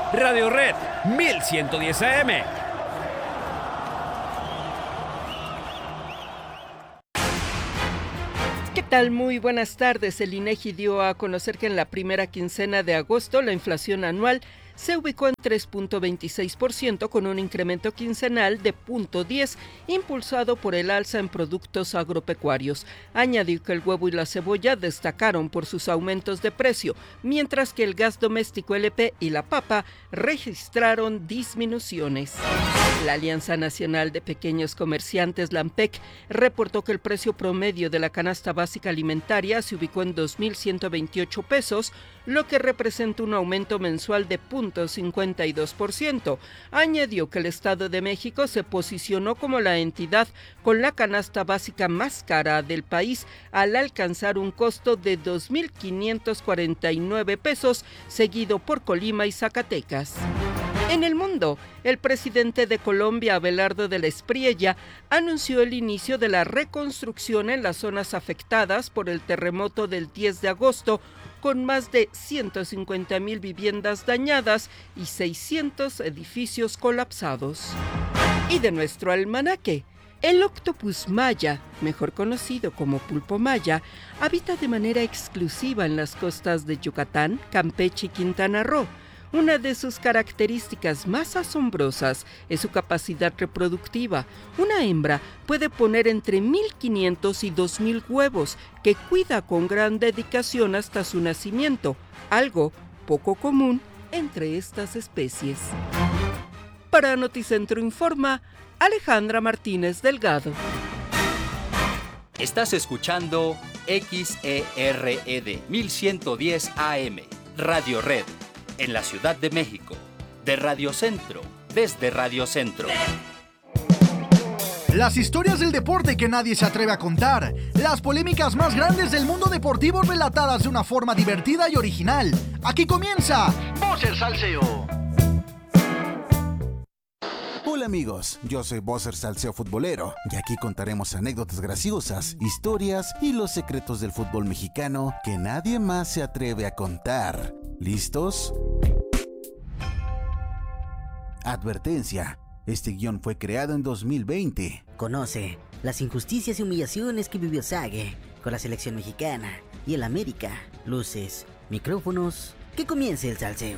Radio Red 1110 AM. ¿Qué tal? Muy buenas tardes. El INEGI dio a conocer que en la primera quincena de agosto la inflación anual se ubicó en 3.26% con un incremento quincenal de 0.10, impulsado por el alza en productos agropecuarios. Añadió que el huevo y la cebolla destacaron por sus aumentos de precio, mientras que el gas doméstico LP y la papa registraron disminuciones. La Alianza Nacional de Pequeños Comerciantes, la ANPEC, reportó que el precio promedio de la canasta básica alimentaria se ubicó en 2.128 pesos, lo que representa un aumento mensual de 0.52%. Añadió que el Estado de México se posicionó como la entidad con la canasta básica más cara del país, al alcanzar un costo de 2.549 pesos, seguido por Colima y Zacatecas. En el mundo, el presidente de Colombia, Abelardo de la Espriella, anunció el inicio de la reconstrucción en las zonas afectadas por el terremoto del 10 de agosto, con más de 150,000 viviendas dañadas y 600 edificios colapsados. Y de nuestro almanaque, el octopus maya, mejor conocido como pulpo maya, habita de manera exclusiva en las costas de Yucatán, Campeche y Quintana Roo. Una de sus características más asombrosas es su capacidad reproductiva. Una hembra puede poner entre 1.500 y 2.000 huevos, que cuida con gran dedicación hasta su nacimiento, algo poco común entre estas especies. Para Noticentro Informa, Alejandra Martínez Delgado. Estás escuchando XERED 1110 AM, Radio Red, en la Ciudad de México, de Radio Centro, desde Radio Centro. Las historias del deporte que nadie se atreve a contar, las polémicas más grandes del mundo deportivo relatadas de una forma divertida y original. Aquí comienza Bosser Salseo. Hola amigos, yo soy Bosser Salseo Futbolero y aquí contaremos anécdotas graciosas, historias y los secretos del fútbol mexicano que nadie más se atreve a contar. ¿Listos? Advertencia. Este guión fue creado en 2020. Conoce las injusticias y humillaciones que vivió Sague con la selección mexicana y el América. Luces, micrófonos, que comience el salseo.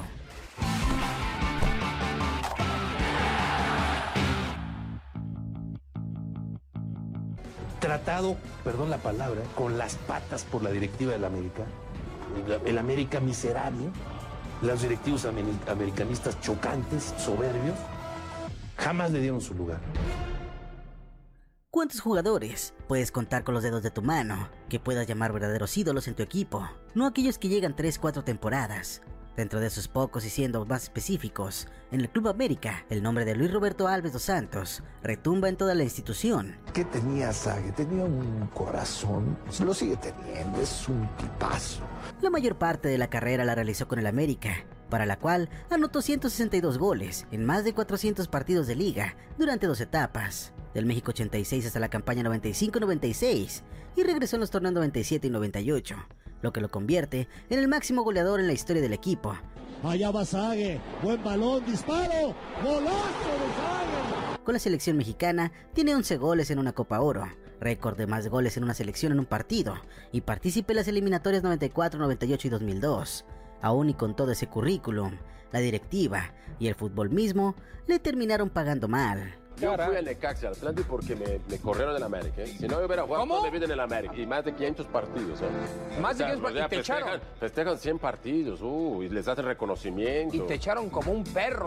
Tratado, perdón la palabra, con las patas por la directiva del América. El América miserable, los directivos americanistas chocantes, soberbios, jamás le dieron su lugar. ¿Cuántos jugadores puedes contar con los dedos de tu mano que puedas llamar verdaderos ídolos en tu equipo? No aquellos que llegan 3-4 temporadas. Dentro de esos pocos y siendo más específicos, en el Club América, el nombre de Luis Roberto Alves dos Santos retumba en toda la institución. ¿Qué tenía Sague? Tenía un corazón, lo sigue teniendo, es un tipazo. La mayor parte de la carrera la realizó con el América, para la cual anotó 162 goles en más de 400 partidos de liga durante 2 etapas, del México 86 hasta la campaña 95-96, y regresó en los torneos 97 y 98, lo que lo convierte en el máximo goleador en la historia del equipo. Allá va Sague, buen balón, disparo, golazo de Sague. Con la selección mexicana tiene 11 goles en una Copa Oro, récord de más goles en una selección en un partido, y partícipe en las eliminatorias 94, 98 y 2002. Aún y con todo ese currículum, la directiva y el fútbol mismo le terminaron pagando mal. Yo fui al Necaxa, al Atlante, porque me corrieron del América. Si no, yo hubiera jugado toda mi vida en el América. Y más de 500 partidos. Más de 500 partidos. ¿Y te echaron? Festejan 100 partidos. Y les hacen reconocimiento. Y te echaron como un perro.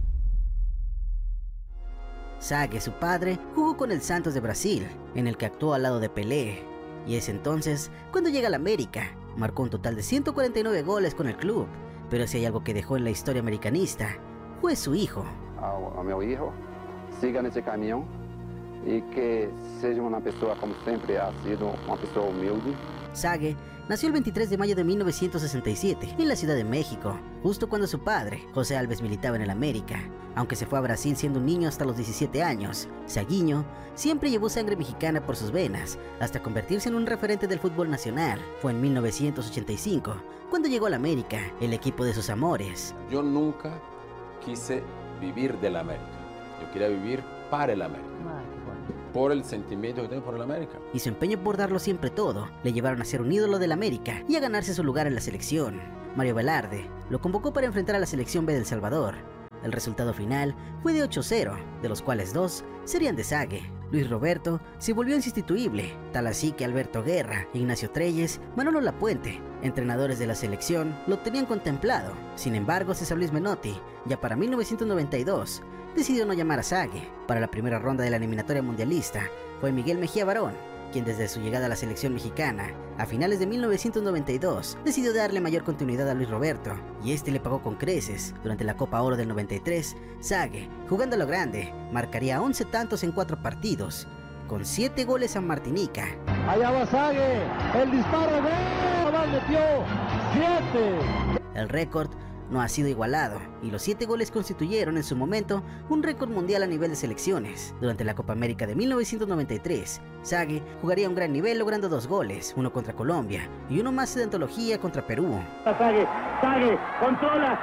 Sague, su padre, jugó con el Santos de Brasil, en el que actuó al lado de Pelé. Y es entonces cuando llega al América. Marcó un total de 149 goles con el club. Pero si hay algo que dejó en la historia americanista, fue su hijo. A mi hijo. Sigan ese camino y que sea una persona como siempre ha sido, una persona humilde. Sague nació el 23 de mayo de 1967 en la Ciudad de México, justo cuando su padre, José Alves, militaba en el América. Aunque se fue a Brasil siendo un niño hasta los 17 años, Saguinho siempre llevó sangre mexicana por sus venas, hasta convertirse en un referente del fútbol nacional. Fue en 1985 cuando llegó al América, el equipo de sus amores. Yo nunca quise vivir del América. Yo quería vivir para el América. Por el sentimiento que tengo por el América. Y su empeño por darlo siempre todo le llevaron a ser un ídolo del América y a ganarse su lugar en la selección. Mario Velarde lo convocó para enfrentar a la selección B de El Salvador. El resultado final fue de 8-0, de los cuales 2 serían de Sague. Luis Roberto se volvió insustituible, tal así que Alberto Guerra, Ignacio Treyes, Manolo Lapuente, entrenadores de la selección, lo tenían contemplado. Sin embargo, César Luis Menotti, ya para 1992, decidió no llamar a Sague. Para la primera ronda de la eliminatoria mundialista, fue Miguel Mejía Barón, quien desde su llegada a la selección mexicana, a finales de 1992, decidió darle mayor continuidad a Luis Roberto, y este le pagó con creces. Durante la Copa Oro del 93, Sague, jugando a lo grande, marcaría 11 tantos en 4 partidos, con 7 goles a Martinica. Allá va Sague, el disparo, ¡no! Metió 7. El récord no ha sido igualado, y los 7 goles constituyeron en su momento un récord mundial a nivel de selecciones. Durante la Copa América de 1993, Sague jugaría a un gran nivel logrando 2 goles, uno contra Colombia y uno más de antología contra Perú. Sague, controla,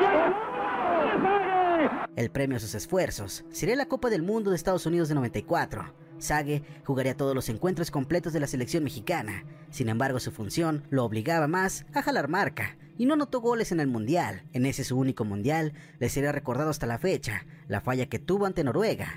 Sague. El premio a sus esfuerzos sería la Copa del Mundo de Estados Unidos de 94. Sague jugaría todos los encuentros completos de la selección mexicana. Sin embargo, su función lo obligaba más a jalar marca y no anotó goles en el Mundial. En ese su único Mundial le sería recordado hasta la fecha la falla que tuvo ante Noruega.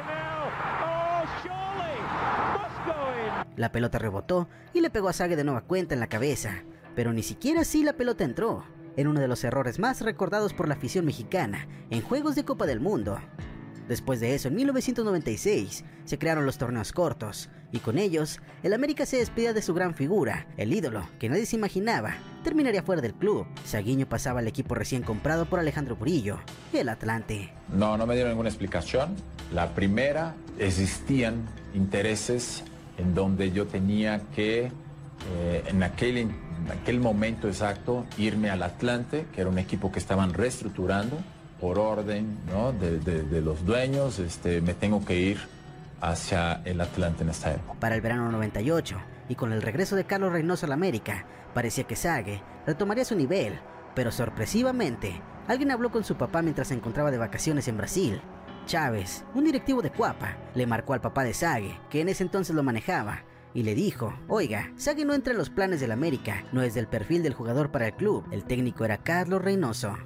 La pelota rebotó y le pegó a Sague de nueva cuenta en la cabeza, pero ni siquiera así la pelota entró, en uno de los errores más recordados por la afición mexicana en Juegos de Copa del Mundo. Después de eso, en 1996, se crearon los torneos cortos, y con ellos, el América se despedía de su gran figura, el ídolo, que nadie se imaginaba, terminaría fuera del club. Saguiño pasaba al equipo recién comprado por Alejandro Burillo, el Atlante. No me dieron ninguna explicación. La primera, existían intereses en donde yo tenía que, en aquel momento exacto, irme al Atlante, que era un equipo que estaban reestructurando, por orden, ¿no?, de los dueños. Me tengo que ir hacia el Atlante en esta época. Para el verano 98, y con el regreso de Carlos Reynoso al América, parecía que Sague retomaría su nivel, pero sorpresivamente, alguien habló con su papá mientras se encontraba de vacaciones en Brasil. Chávez, un directivo de Cuapa, le marcó al papá de Sague, que en ese entonces lo manejaba, y le dijo: oiga, Sague no entra en los planes del América, no es del perfil del jugador para el club. El técnico era Carlos Reynoso.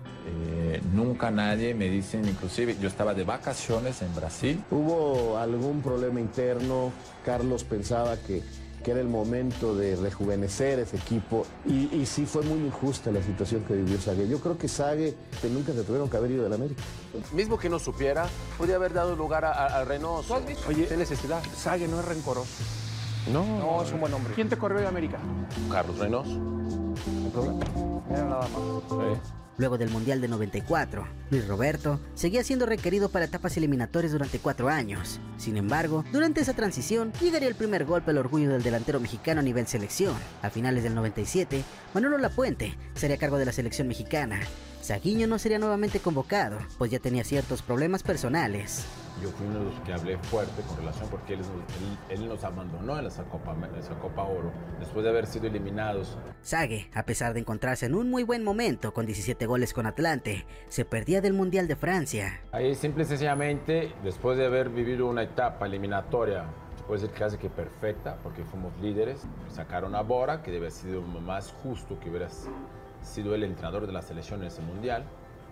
Nunca nadie me dice, inclusive yo estaba de vacaciones en Brasil. ¿Hubo algún problema interno? Carlos pensaba que era el momento de rejuvenecer ese equipo, y sí fue muy injusta la situación que vivió Sague. Yo creo que Sague nunca se tuvieron que haber ido del América. Mismo que no supiera, podría haber dado lugar a Reynoso. Oye, ¿qué necesidad? Sague no es rencoroso. No, es un buen hombre. ¿Quién te corrió de América? Carlos Reynoso. No hay problema. Era nada más. Sí. Luego del Mundial de 94, Luis Roberto seguía siendo requerido para etapas eliminatorias durante 4 años. Sin embargo, durante esa transición llegaría el primer golpe al orgullo del delantero mexicano a nivel selección. A finales del 97, Manolo Lapuente sería a cargo de la selección mexicana. Saguiño no sería nuevamente convocado, pues ya tenía ciertos problemas personales. Yo fui uno de los que hablé fuerte con relación, porque él nos abandonó en esa Copa Oro, después de haber sido eliminados. Sague, a pesar de encontrarse en un muy buen momento con 17 goles con Atlante, se perdía del Mundial de Francia. Ahí simple y sencillamente, después de haber vivido una etapa eliminatoria, se puede decir casi que perfecta, porque fuimos líderes, sacaron a Bora, que debe haber sido más justo que hubiera sido el entrenador de la selección en ese Mundial.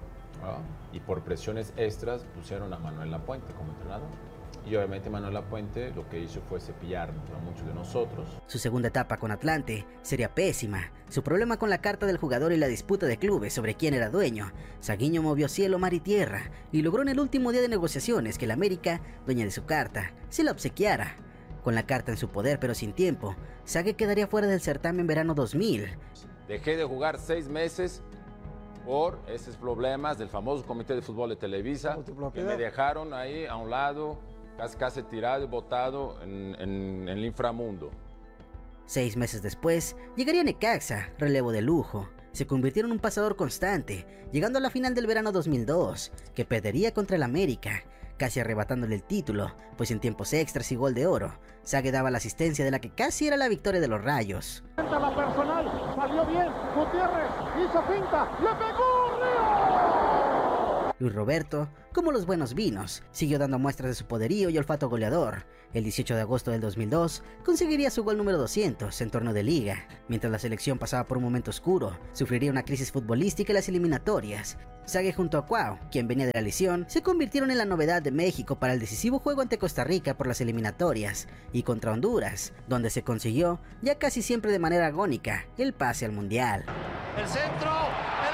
Y por presiones extras pusieron a Manuel Lapuente como entrenador. Y obviamente Manuel Lapuente lo que hizo fue cepillarnos a muchos de nosotros. Su segunda etapa con Atlante sería pésima. Su problema con la carta del jugador y la disputa de clubes sobre quién era dueño. Saguiño movió cielo, mar y tierra y logró en el último día de negociaciones que el América, dueña de su carta, se la obsequiara. Con la carta en su poder pero sin tiempo, Sague quedaría fuera del certamen verano 2000. Dejé de jugar 6 meses por esos problemas del famoso Comité de Fútbol de Televisa, que me dejaron ahí a un lado, casi tirado y botado en el inframundo. 6 meses después, llegaría Necaxa, relevo de lujo. Se convirtió en un pasador constante, llegando a la final del verano 2002, que perdería contra el América, casi arrebatándole el título, pues en tiempos extras y gol de oro, Sague daba la asistencia de la que casi era la victoria de los Rayos. La personal, salió bien, Gutiérrez hizo finta, le pegó Río. Luis Roberto, como los buenos vinos, siguió dando muestras de su poderío y olfato goleador. El 18 de agosto del 2002 conseguiría su gol número 200 en torneo de liga. Mientras la selección pasaba por un momento oscuro, sufriría una crisis futbolística en las eliminatorias. Sague junto a Cuau, quien venía de la lesión, se convirtieron en la novedad de México para el decisivo juego ante Costa Rica por las eliminatorias y contra Honduras, donde se consiguió, ya casi siempre de manera agónica, el pase al Mundial. El centro, el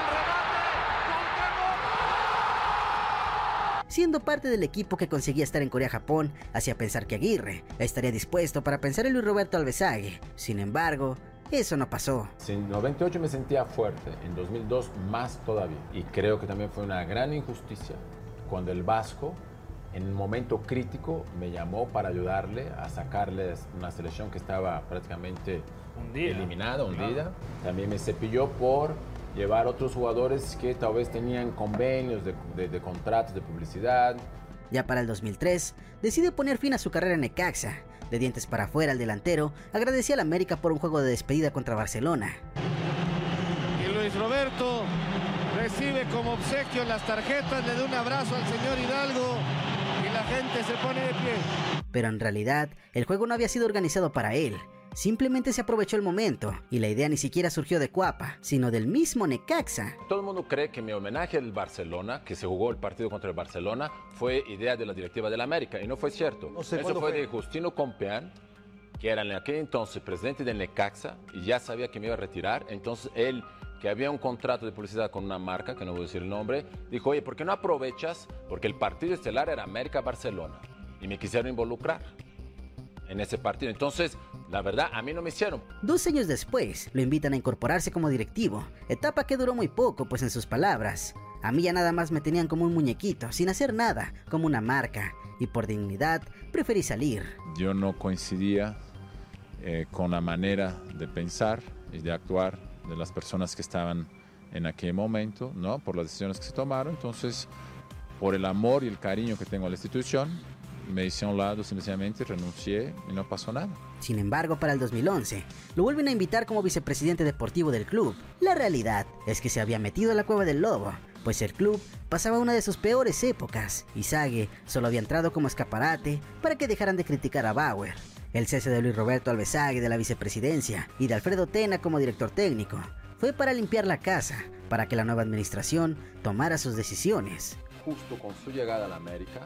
Siendo parte del equipo que conseguía estar en Corea-Japón, hacía pensar que Aguirre estaría dispuesto para pensar en Luis Roberto Alvesague. Sin embargo, eso no pasó. En 98 me sentía fuerte, en 2002 más todavía. Y creo que también fue una gran injusticia cuando el Vasco, en un momento crítico, me llamó para ayudarle a sacarle una selección que estaba prácticamente eliminada, hundida. También me cepilló por llevar otros jugadores que tal vez tenían convenios de contratos de publicidad. Ya para el 2003, decide poner fin a su carrera en Necaxa. De dientes para afuera, el delantero agradecía al América por un juego de despedida contra Barcelona. Y Luis Roberto recibe como obsequio las tarjetas, le da un abrazo al señor Hidalgo y la gente se pone de pie. Pero en realidad, el juego no había sido organizado para él. Simplemente se aprovechó el momento y la idea ni siquiera surgió de Cuapa, sino del mismo Necaxa. Todo el mundo cree que mi homenaje al Barcelona, que se jugó el partido contra el Barcelona, fue idea de la directiva del América y no fue cierto. Eso fue de Justino Compeán, que era en aquel entonces presidente del Necaxa y ya sabía que me iba a retirar. Entonces él, que había un contrato de publicidad con una marca, que no voy a decir el nombre, dijo, oye, ¿por qué no aprovechas? Porque el partido estelar era América-Barcelona y me quisieron involucrar en ese partido. Entonces, la verdad, a mí no me hicieron. 2 años después, lo invitan a incorporarse como directivo, etapa que duró muy poco, pues en sus palabras, a mí ya nada más me tenían como un muñequito, sin hacer nada, como una marca, y por dignidad preferí salir. Yo no coincidía con la manera de pensar y de actuar de las personas que estaban en aquel momento, ¿no? Por las decisiones que se tomaron. Entonces, por el amor y el cariño que tengo a la institución, me hice a un lado, simplemente renuncié y no pasó nada. Sin embargo, para el 2011, lo vuelven a invitar como vicepresidente deportivo del club. La realidad es que se había metido a la cueva del lobo, pues el club pasaba una de sus peores épocas y Sague solo había entrado como escaparate para que dejaran de criticar a Bauer. El cese de Luis Roberto Alvesague de la vicepresidencia y de Alfredo Tena como director técnico fue para limpiar la casa, para que la nueva administración tomara sus decisiones. Justo con su llegada a la América,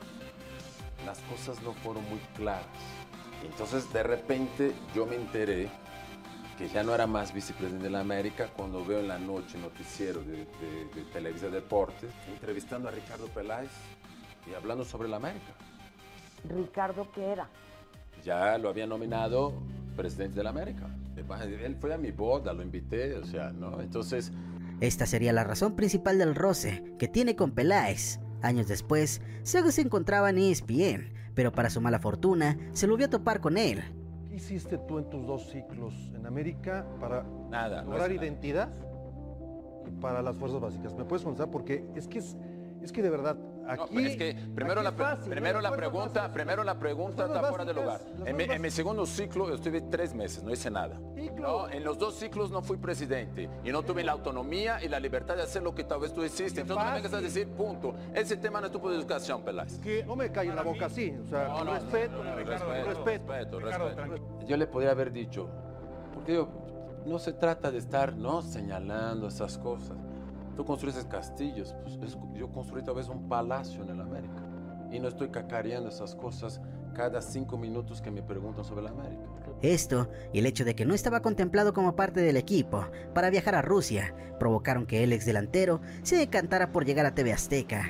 las cosas no fueron muy claras. Entonces, de repente, yo me enteré que ya no era más vicepresidente de la América cuando veo en la noche noticiero de Televisa Deportes entrevistando a Ricardo Peláez y hablando sobre la América. ¿Ricardo qué era? Ya lo había nominado presidente de la América. Él fue a mi boda, lo invité, o sea, ¿no? Entonces... Esta sería la razón principal del roce que tiene con Peláez. Años después, Sague se encontraba en ESPN, pero para su mala fortuna, se volvió a topar con él. ¿Qué hiciste tú en tus 2 ciclos en América para lograr identidad y para las fuerzas básicas? ¿Me puedes contar? Porque es que de verdad, aquí... No, es que primero la pregunta está fuera de lugar. En mi segundo ciclo yo estuve 3 meses, no hice nada. No, en los 2 ciclos no fui presidente y no tuve la autonomía y la libertad de hacer lo que tal vez tú hiciste. Entonces no me vengas a decir, punto. Ese tema no es tu de educación, Peláez. Que no me calles la boca así, o sea, con respeto. Yo le podría haber dicho, porque no se trata de estar señalando esas cosas. Tú construyes castillos, pues yo construí tal vez un palacio en el América y no estoy cacareando esas cosas cada 5 minutos que me preguntan sobre la América. Esto y el hecho de que no estaba contemplado como parte del equipo para viajar a Rusia provocaron que el ex delantero se decantara por llegar a TV Azteca.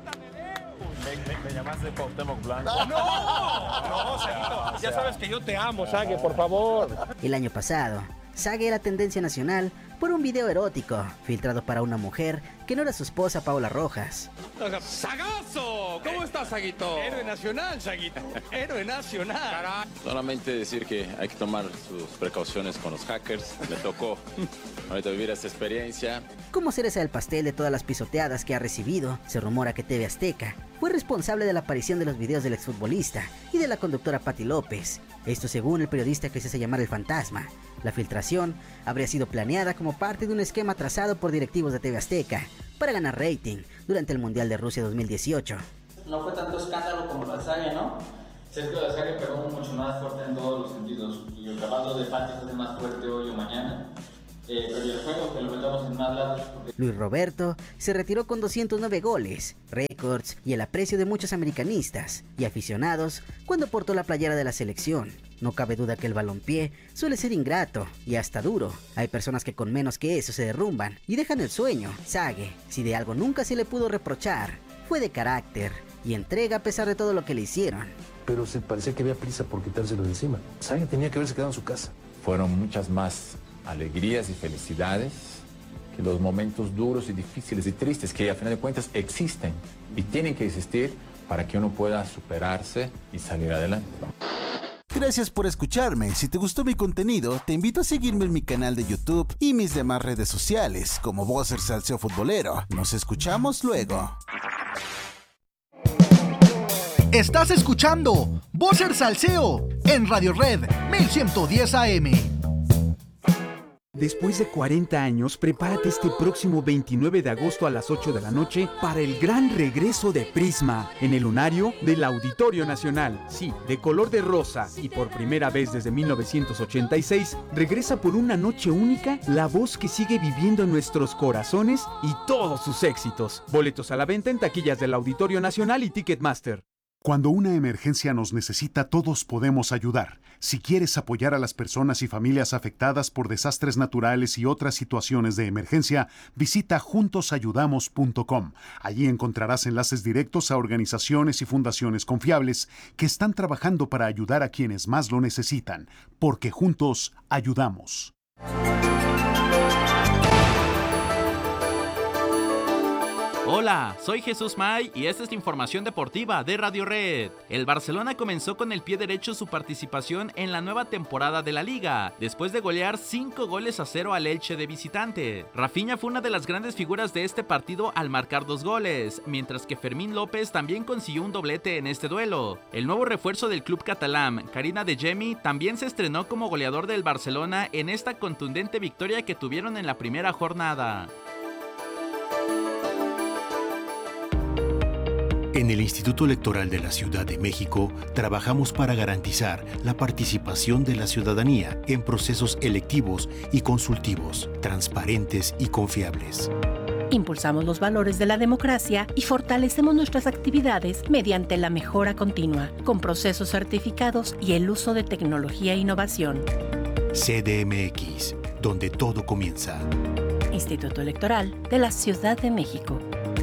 Me llamaste Cuauhtémoc Blanco. No, Saguito, ya sabes que yo te amo, Sague, por favor. El año pasado, Sague era tendencia nacional por un video erótico filtrado para una mujer que no era su esposa Paola Rojas. ¡Sagazo! ¿Cómo estás, Saguito? Héroe nacional, Saguito. Héroe nacional. Solamente decir que hay que tomar sus precauciones con los hackers. Me tocó ahorita vivir esta experiencia. Como cereza del pastel de todas las pisoteadas que ha recibido, se rumora que TV Azteca fue responsable de la aparición de los videos del exfutbolista y de la conductora Patti López. Esto según el periodista que se hace llamar El Fantasma. La filtración habría sido planeada como parte de un esquema trazado por directivos de TV Azteca para ganar rating durante el Mundial de Rusia 2018. No fue tanto escándalo como la Saga, ¿no? Sergio La Saga pegó mucho más fuerte en todos los sentidos. Y el caballo de Pati fue más fuerte hoy o mañana. Pero el juego que lo metamos en más lados. Luis Roberto se retiró con 209 goles, récords y el aprecio de muchos americanistas y aficionados cuando portó la playera de la selección. No cabe duda que el balompié suele ser ingrato y hasta duro. Hay personas que con menos que eso se derrumban y dejan el sueño. Sague, si de algo nunca se le pudo reprochar, fue de carácter y entrega a pesar de todo lo que le hicieron. Pero se parecía que había prisa por quitárselo de encima. Sague tenía que haberse quedado en su casa. Fueron muchas más alegrías y felicidades que los momentos duros y difíciles y tristes que a final de cuentas existen y tienen que existir para que uno pueda superarse y salir adelante. Gracias por escucharme. Si te gustó mi contenido, te invito a seguirme en mi canal de YouTube y mis demás redes sociales como Boser Salseo Futbolero. Nos escuchamos luego. Estás escuchando Boser Salseo en Radio Red 1110 AM. Después de 40 años, prepárate este próximo 29 de agosto a las 8 de la noche para el gran regreso de Prisma en el lunario del Auditorio Nacional. Sí, de color de rosa y por primera vez desde 1986, regresa por una noche única la voz que sigue viviendo en nuestros corazones y todos sus éxitos. Boletos a la venta en taquillas del Auditorio Nacional y Ticketmaster. Cuando una emergencia nos necesita, todos podemos ayudar. Si quieres apoyar a las personas y familias afectadas por desastres naturales y otras situaciones de emergencia, visita juntosayudamos.com. Allí encontrarás enlaces directos a organizaciones y fundaciones confiables que están trabajando para ayudar a quienes más lo necesitan, porque juntos ayudamos. Hola, soy Jesús May y esta es la información deportiva de Radio Red. El Barcelona comenzó con el pie derecho su participación en la nueva temporada de la Liga, después de golear 5-0 al Elche de visitante. Rafinha fue una de las grandes figuras de este partido al marcar 2 goles, mientras que Fermín López también consiguió un doblete en este duelo. El nuevo refuerzo del club catalán, Karim Adeyemi, también se estrenó como goleador del Barcelona en esta contundente victoria que tuvieron en la primera jornada. En el Instituto Electoral de la Ciudad de México trabajamos para garantizar la participación de la ciudadanía en procesos electivos y consultivos, transparentes y confiables. Impulsamos los valores de la democracia y fortalecemos nuestras actividades mediante la mejora continua, con procesos certificados y el uso de tecnología e innovación. CDMX, donde todo comienza. Instituto Electoral de la Ciudad de México.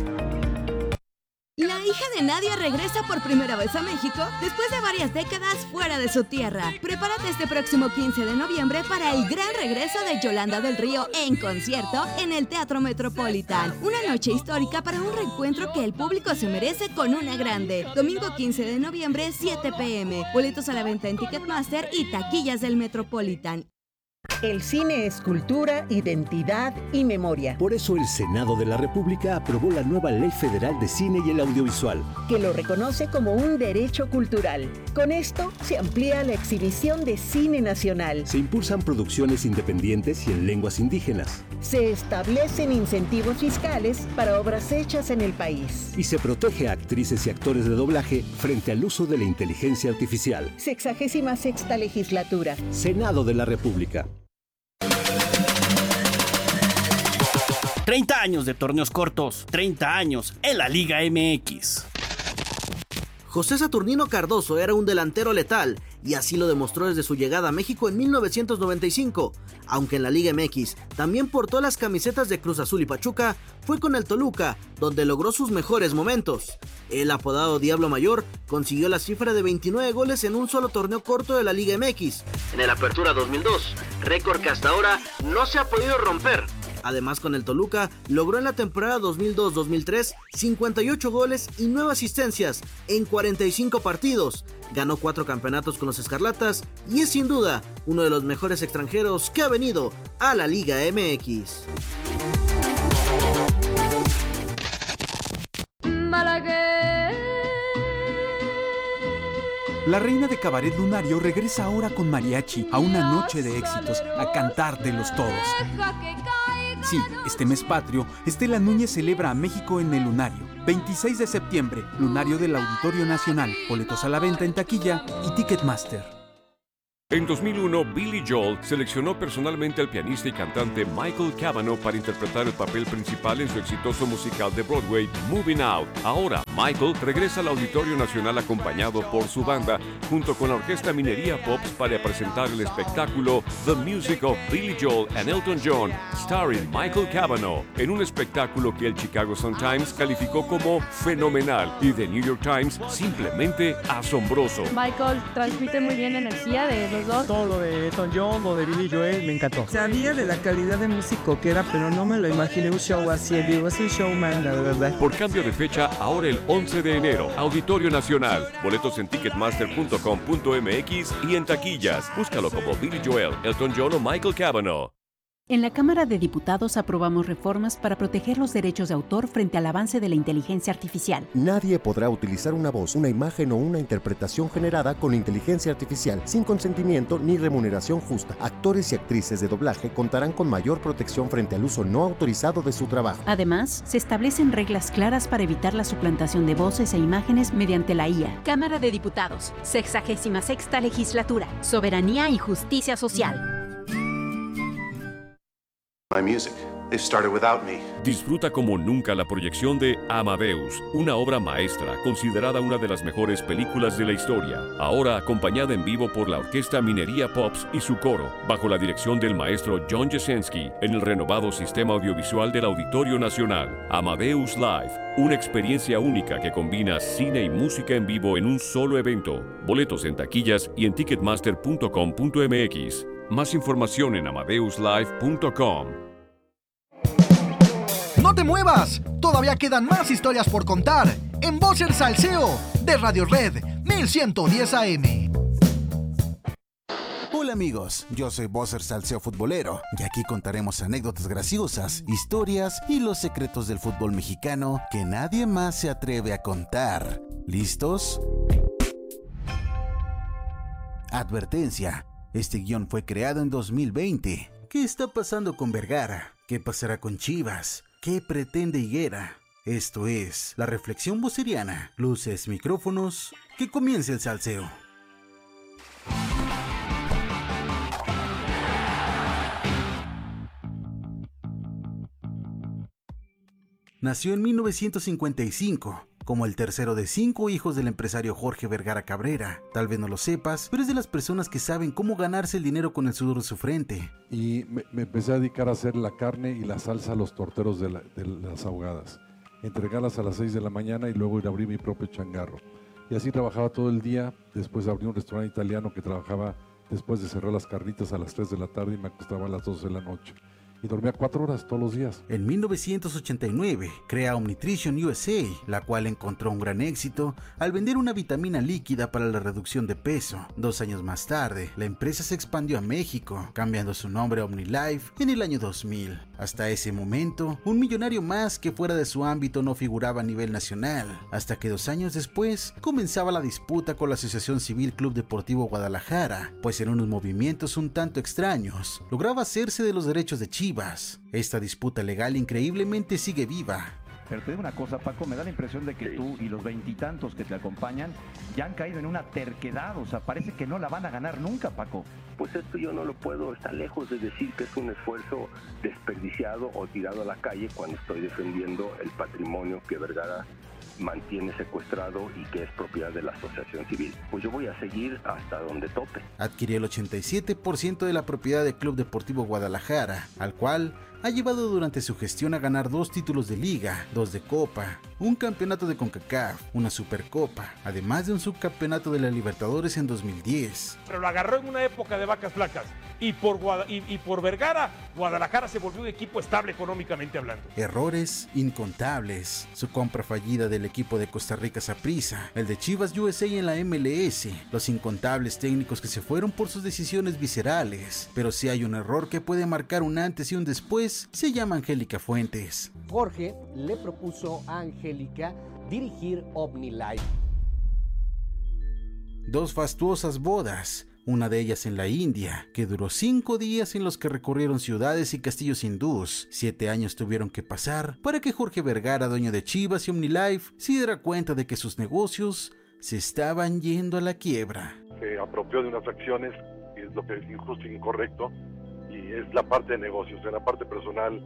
La hija de Nadia regresa por primera vez a México después de varias décadas fuera de su tierra. Prepárate este próximo 15 de noviembre para el gran regreso de Yolanda del Río en concierto en el Teatro Metropolitan. Una noche histórica para un reencuentro que el público se merece con una grande. Domingo 15 de noviembre, 7 p.m. Boletos a la venta en Ticketmaster y taquillas del Metropolitan. El cine es cultura, identidad y memoria. Por eso el Senado de la República aprobó la nueva Ley Federal de Cine y el Audiovisual, que lo reconoce como un derecho cultural. Con esto se amplía la exhibición de cine nacional. Se impulsan producciones independientes y en lenguas indígenas. Se establecen incentivos fiscales para obras hechas en el país. Y se protege a actrices y actores de doblaje frente al uso de la inteligencia artificial. 66ª legislatura. Senado de la República. 30 años de torneos cortos, 30 años en la Liga MX. José Saturnino Cardoso era un delantero letal y así lo demostró desde su llegada a México en 1995. Aunque en la Liga MX también portó las camisetas de Cruz Azul y Pachuca, fue con el Toluca donde logró sus mejores momentos. El apodado Diablo Mayor consiguió la cifra de 29 goles en un solo torneo corto de la Liga MX, en el Apertura 2002, récord que hasta ahora no se ha podido romper. Además, con el Toluca logró en la temporada 2002-2003 58 goles y 9 asistencias en 45 partidos. Ganó 4 campeonatos con los Escarlatas y es sin duda uno de los mejores extranjeros que ha venido a la Liga MX. La reina de Cabaret Lunario regresa ahora con mariachi a una noche de éxitos, a cantártelos todos. Sí, este mes patrio, Estela Núñez celebra a México en el Lunario. 26 de septiembre, Lunario del Auditorio Nacional. Boletos a la venta en taquilla y Ticketmaster. En 2001, Billy Joel seleccionó personalmente al pianista y cantante Michael Cavanaugh para interpretar el papel principal en su exitoso musical de Broadway, Moving Out. Ahora, Michael regresa al Auditorio Nacional acompañado por su banda, junto con la Orquesta Minería Pops, para presentar el espectáculo The Music of Billy Joel and Elton John, starring Michael Cavanaugh, en un espectáculo que el Chicago Sun-Times calificó como fenomenal y The New York Times simplemente asombroso. Michael transmite muy bien energía de los dos. Todo lo de Elton John, lo de Billy Joel, me encantó. Sabía de la calidad de músico que era, pero no me lo imaginé un show así. Él es un showman, la verdad. Por cambio de fecha, ahora el 11 de enero, Auditorio Nacional. Boletos en ticketmaster.com.mx y en taquillas. Búscalo como Billy Joel, Elton John o Michael Cavanaugh. En la Cámara de Diputados aprobamos reformas para proteger los derechos de autor frente al avance de la inteligencia artificial. Nadie podrá utilizar una voz, una imagen o una interpretación generada con inteligencia artificial sin consentimiento ni remuneración justa. Actores y actrices de doblaje contarán con mayor protección frente al uso no autorizado de su trabajo. Además, se establecen reglas claras para evitar la suplantación de voces e imágenes mediante la IA. Cámara de Diputados, 66ª Legislatura, Soberanía y Justicia Social. My music. They've started without me. Disfruta como nunca la proyección de Amadeus, una obra maestra considerada una de las mejores películas de la historia. Ahora acompañada en vivo por la Orquesta Minería Pops y su coro, bajo la dirección del maestro John Jasinski, en el renovado sistema audiovisual del Auditorio Nacional. Amadeus Live, una experiencia única que combina cine y música en vivo en un solo evento. Boletos en taquillas y en ticketmaster.com.mx. Más información en amadeuslive.com. ¡No te muevas! Todavía quedan más historias por contar en Voz el Salseo de Radio Red 1110 AM. Hola amigos, yo soy Bosser Salseo Futbolero y aquí contaremos anécdotas graciosas, historias y los secretos del fútbol mexicano que nadie más se atreve a contar. ¿Listos? Advertencia. Este guión fue creado en 2020. ¿Qué está pasando con Vergara? ¿Qué pasará con Chivas? ¿Qué pretende Higuera? Esto es la reflexión voceriana. Luces, micrófonos, que comience el salseo. Nació en 1955. Como el tercero de 5 hijos del empresario Jorge Vergara Cabrera. Tal vez no lo sepas, pero es de las personas que saben cómo ganarse el dinero con el sudor de su frente. Y me empecé a dedicar a hacer la carne y la salsa a los torteros de las ahogadas. Entregarlas a las 6 de la mañana y luego ir a abrir mi propio changarro. Y así trabajaba todo el día. Después abrí un restaurante italiano que trabajaba después de cerrar las carnitas a las 3 de la tarde y me acostaba a las 12 de la noche. Y dormía 4 horas todos los días. En 1989 crea Omnitrition USA, la cual encontró un gran éxito al vender una vitamina líquida para la reducción de peso. 2 años más tarde, la empresa se expandió a México, cambiando su nombre a OmniLife en el año 2000. Hasta ese momento, un millonario más que fuera de su ámbito no figuraba a nivel nacional, hasta que 2 años después comenzaba la disputa con la Asociación Civil Club Deportivo Guadalajara, pues en unos movimientos un tanto extraños, lograba hacerse de los derechos de Chivas. Esta disputa legal increíblemente sigue viva. Pero te digo una cosa, Paco, me da la impresión de que tú y los veintitantos que te acompañan ya han caído en una terquedad, o sea, parece que no la van a ganar nunca, Paco. Pues esto yo no lo puedo, está lejos de decir que es un esfuerzo desperdiciado o tirado a la calle cuando estoy defendiendo el patrimonio que Vergara mantiene secuestrado y que es propiedad de la asociación civil. Pues yo voy a seguir hasta donde tope. Adquirió el 87% de la propiedad del Club Deportivo Guadalajara, al cual ha llevado durante su gestión a ganar 2 títulos de liga, 2 de copa, un campeonato de CONCACAF, una supercopa, además de un subcampeonato de la Libertadores en 2010. Pero lo agarró en una época de vacas flacas y por Vergara, Guadalajara se volvió un equipo estable económicamente hablando. Errores incontables, su compra fallida del equipo de Costa Rica Saprissa, el de Chivas USA en la MLS, los incontables técnicos que se fueron por sus decisiones viscerales. Pero si hay un error que puede marcar un antes y un después, se llama Angélica Fuentes. Jorge le propuso a Angélica dirigir OmniLife. 2 fastuosas bodas, una de ellas en la India, que duró 5 días en los que recorrieron ciudades y castillos hindús. 7 años tuvieron que pasar para que Jorge Vergara, dueño de Chivas y OmniLife, se diera cuenta de que sus negocios se estaban yendo a la quiebra. Se apropió de unas acciones, y es lo que es injusto e incorrecto, y es la parte de negocios. En la parte personal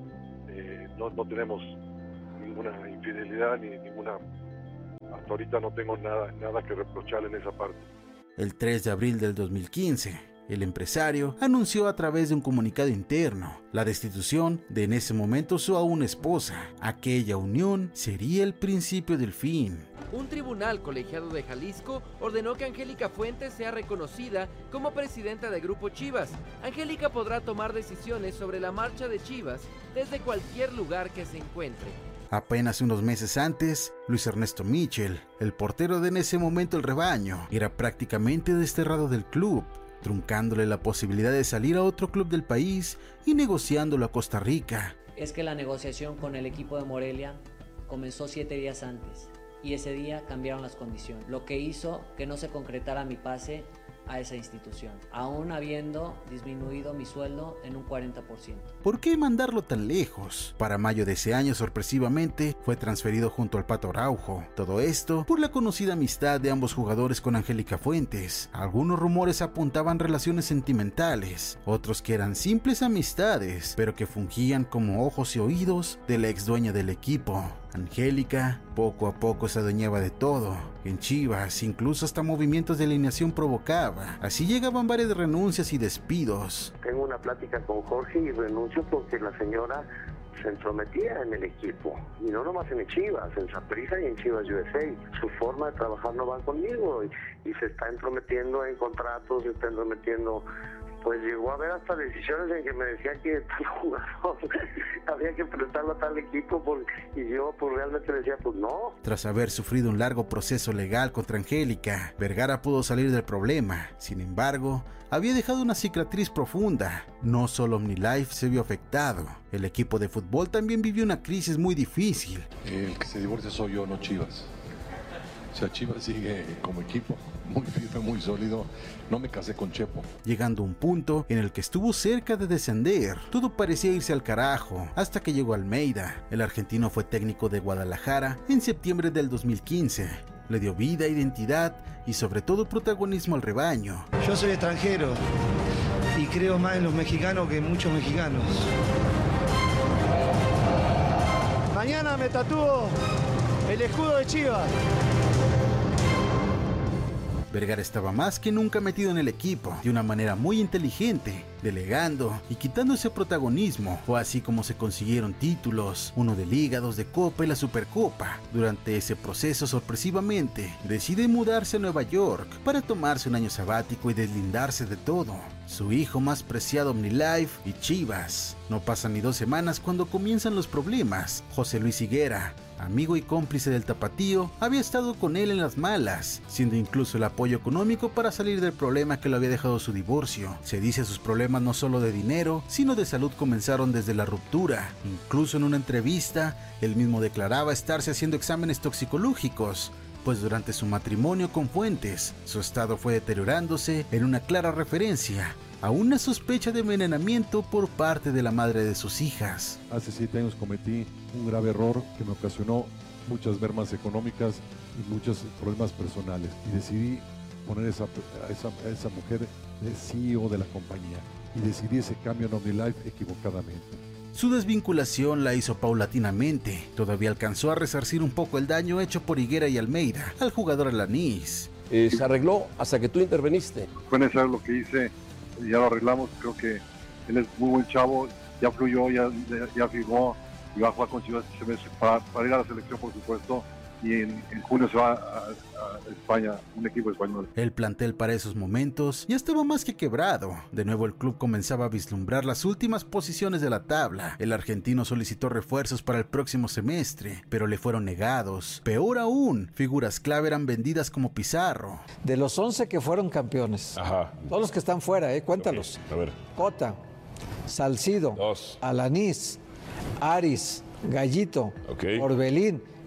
no tenemos ninguna infidelidad ni ninguna... Hasta ahorita no tengo nada que reprocharle en esa parte. El 3 de abril del 2015, el empresario anunció a través de un comunicado interno la destitución de en ese momento su aún esposa. Aquella unión sería el principio del fin. Un tribunal colegiado de Jalisco ordenó que Angélica Fuentes sea reconocida como presidenta del Grupo Chivas. Angélica podrá tomar decisiones sobre la marcha de Chivas desde cualquier lugar que se encuentre. Apenas unos meses antes, Luis Ernesto Mitchell, el portero de en ese momento el Rebaño, era prácticamente desterrado del club, truncándole la posibilidad de salir a otro club del país y negociándolo a Costa Rica. Es que la negociación con el equipo de Morelia comenzó 7 días antes y ese día cambiaron las condiciones, lo que hizo que no se concretara mi pase a esa institución, aún habiendo disminuido mi sueldo en un 40%. ¿Por qué mandarlo tan lejos? Para mayo de ese año, sorpresivamente, fue transferido junto al Pato Araujo. Todo esto por la conocida amistad de ambos jugadores con Angélica Fuentes. Algunos rumores apuntaban relaciones sentimentales, otros que eran simples amistades, pero que fungían como ojos y oídos de la ex dueña del equipo. Angélica poco a poco se adueñaba de todo. En Chivas, incluso hasta movimientos de alineación provocaba. Así llegaban varias renuncias y despidos. Tengo una plática con Jorge y renuncio porque la señora se entrometía en el equipo. Y no nomás en Chivas, en Saprissa y en Chivas USA. Su forma de trabajar no va conmigo y se está entrometiendo en contratos, se está entrometiendo... Pues llegó a haber hasta decisiones en que me decía que tal jugador había que prestarlo a tal equipo y yo pues realmente decía pues no. Tras haber sufrido un largo proceso legal contra Angélica, Vergara pudo salir del problema. Sin embargo, había dejado una cicatriz profunda. No solo OmniLife se vio afectado, el equipo de fútbol también vivió una crisis muy difícil. El que se divorcia soy yo, no Chivas. O sea, Chivas sigue como equipo, muy firme, muy sólido. No me casé con Chepo. Llegando a un punto en el que estuvo cerca de descender. Todo parecía irse al carajo, hasta que llegó Almeida. El argentino fue técnico de Guadalajara en septiembre del 2015. Le dio vida, identidad y sobre todo protagonismo al Rebaño. Yo soy extranjero y creo más en los mexicanos que en muchos mexicanos. Mañana me tatúo el escudo de Chivas. Vergara estaba más que nunca metido en el equipo, de una manera muy inteligente, delegando y quitando ese protagonismo. Fue así como se consiguieron títulos, uno de Liga, 2 de Copa y la Supercopa. Durante ese proceso, sorpresivamente, decide mudarse a Nueva York para tomarse un año sabático y deslindarse de todo. Su hijo más preciado, OmniLife y Chivas. No pasan ni 2 semanas cuando comienzan los problemas. José Luis Higuera, amigo y cómplice del Tapatío, había estado con él en las malas, siendo incluso el apoyo económico para salir del problema que lo había dejado su divorcio. Se dice sus problemas no solo de dinero, sino de salud comenzaron desde la ruptura. Incluso en una entrevista, él mismo declaraba estarse haciendo exámenes toxicológicos, pues durante su matrimonio con Fuentes, su estado fue deteriorándose en una clara referencia a una sospecha de envenenamiento por parte de la madre de sus hijas. Hace 7 años cometí un grave error que me ocasionó muchas mermas económicas y muchos problemas personales. Y decidí poner a esa mujer de CEO de la compañía. Y decidí ese cambio en OmniLife equivocadamente. Su desvinculación la hizo paulatinamente. Todavía alcanzó a resarcir un poco el daño hecho por Higuera y Almeida al jugador Alanís. Se arregló hasta que tú interveniste. Fue necesario lo que hice, ya lo arreglamos. Creo que él es muy buen chavo, ya fluyó, ya firmó y va a jugar con Chivas este semestre para ir a la selección, por supuesto. Y en junio se va a España, un equipo español. El plantel para esos momentos ya estaba más que quebrado. De nuevo el club comenzaba a vislumbrar las últimas posiciones de la tabla. El argentino solicitó refuerzos para el próximo semestre, pero le fueron negados. Peor aún, figuras clave eran vendidas como Pizarro. De los 11 que fueron campeones, todos los que están fuera, cuéntalos. Okay. A ver. Cota, Salcido, Alanís, Aris, Gallito, Orbelín,